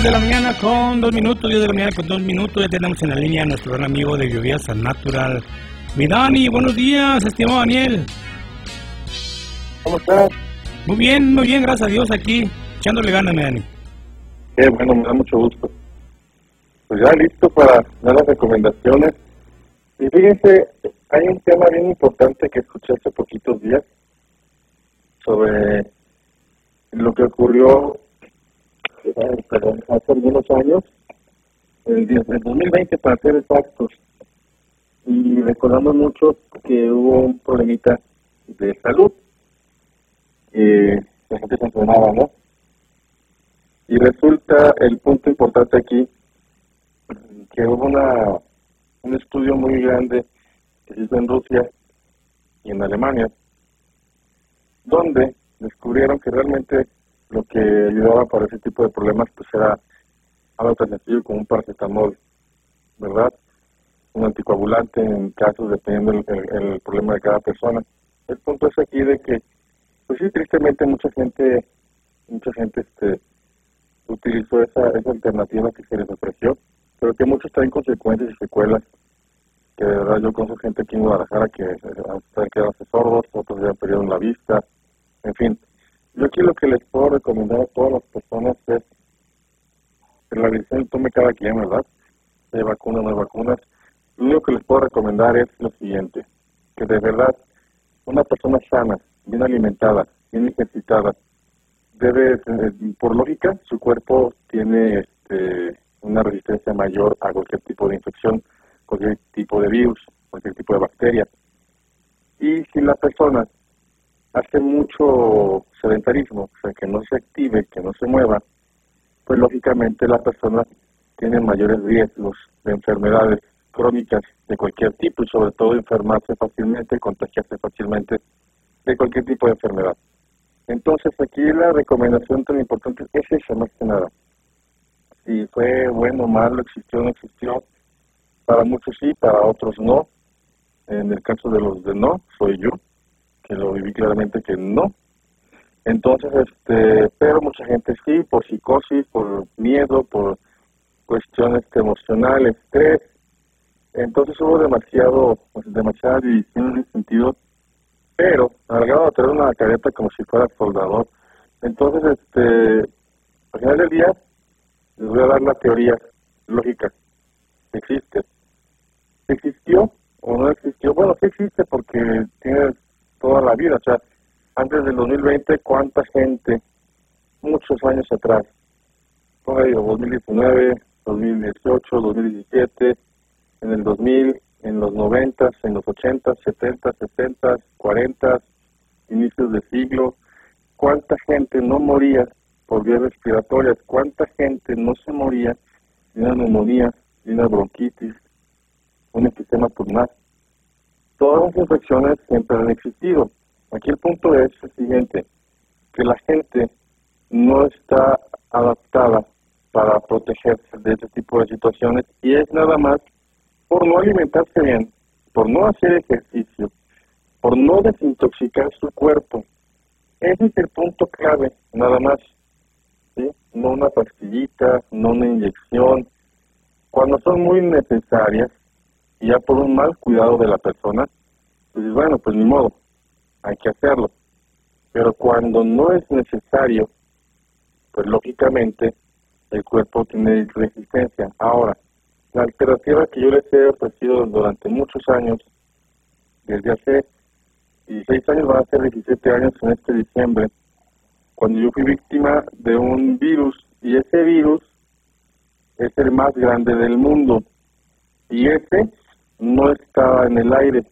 10 de la mañana con 2 minutos, 10 de la mañana con 2 minutos. Ya tenemos en la línea a nuestro gran amigo de Biobiasa Natural, mi Dani. Buenos días, estimado Daniel. ¿Cómo estás? Muy bien, gracias a Dios, aquí echándole ganas, mi Dani. Qué bueno, me da mucho gusto. Pues ya listo para dar las recomendaciones. Y fíjense, hay un tema bien importante que escuché hace poquitos días sobre lo que ocurrió hace algunos años, el 2020 para ser exactos, y recordando mucho que hubo un problemita de salud, la gente se enfermaba, ¿no? Y resulta el punto importante aquí, que hubo un estudio muy grande que se hizo en Rusia y en Alemania, donde descubrieron que realmente lo que ayudaba para ese tipo de problemas pues era algo tan sencillo como un paracetamol, ¿verdad? Un anticoagulante en casos dependiendo el problema de cada persona. El punto es aquí de que, pues sí, tristemente mucha gente utilizó esa alternativa que se les ofreció, pero que muchos traen consecuencias y secuelas, que de verdad yo conozco gente aquí en Guadalajara que han quedado sordos, otros ya han perdido la vista, en fin. Yo aquí lo que les puedo recomendar a todas las personas es que la decisión tome cada quien, ¿verdad? De vacunas, no hay vacunas. Lo único que les puedo recomendar es lo siguiente, que de verdad una persona sana, bien alimentada, bien ejercitada, debe, por lógica, su cuerpo tiene una resistencia mayor a cualquier tipo de infección, cualquier tipo de virus, cualquier tipo de bacteria. Y si la persona hace mucho sedentarismo, o sea, que no se active, que no se mueva, pues lógicamente la persona tiene mayores riesgos de enfermedades crónicas de cualquier tipo y sobre todo enfermarse fácilmente, contagiarse fácilmente de cualquier tipo de enfermedad. Entonces aquí la recomendación tan importante es esa, más que nada. Si fue bueno o malo, existió o no existió, para muchos sí, para otros no. En el caso de los de no, soy yo, que lo viví claramente que no. Entonces, pero mucha gente sí, por psicosis, por miedo, por cuestiones emocionales, estrés. Entonces hubo demasiada división en ese sentido, pero al grado de tener una careta como si fuera soldador. Entonces, al final del día, les voy a dar la teoría lógica. Existe. ¿Existió o no existió? Bueno, sí existe porque tiene toda la vida. O sea, antes del 2020, ¿cuánta gente, muchos años atrás, por ahí, 2019, 2018, 2017, en el 2000, en los 90, en los 80, 70, 60, 40, inicios de siglo, cuánta gente no moría por vías respiratorias, cuánta gente no se moría de una neumonía, de una bronquitis, un enfisema pulmonar? Todas las infecciones siempre han existido. Aquí el punto es el siguiente, que la gente no está adaptada para protegerse de este tipo de situaciones y es nada más por no alimentarse bien, por no hacer ejercicio, por no desintoxicar su cuerpo. Ese es el punto clave, nada más, ¿sí? No una pastillita, no una inyección. Cuando son muy necesarias, y ya por un mal cuidado de la persona, pues bueno, pues ni modo, hay que hacerlo. Pero cuando no es necesario, pues lógicamente el cuerpo tiene resistencia. Ahora, la alternativa que yo les he ofrecido durante muchos años, desde hace 16 años, van a ser 17 años en este diciembre, cuando yo fui víctima de un virus, y ese virus es el más grande del mundo, y ese no estaba en el aire,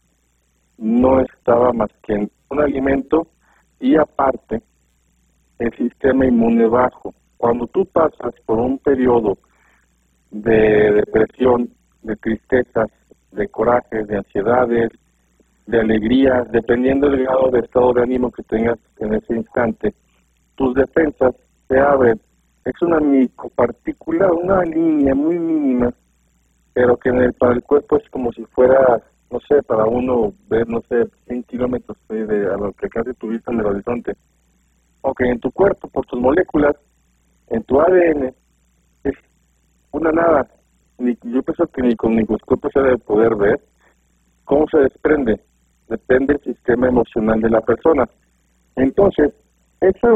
no estaba más que en un alimento, y aparte, el sistema inmune bajo. Cuando tú pasas por un periodo de depresión, de tristezas, de corajes, de ansiedades, de alegrías, dependiendo del grado de estado de ánimo que tengas en ese instante, tus defensas se abren. Es una micropartícula, una línea muy mínima, pero que para el cuerpo es como si fuera, no sé, para uno ver, no sé, 100 kilómetros a lo que casi tu vista en el horizonte. Ok, en tu cuerpo, por tus moléculas, en tu ADN, una nada. Yo pienso que ni con microscopio se debe poder ver cómo se desprende. Depende del sistema emocional de la persona. Entonces, eso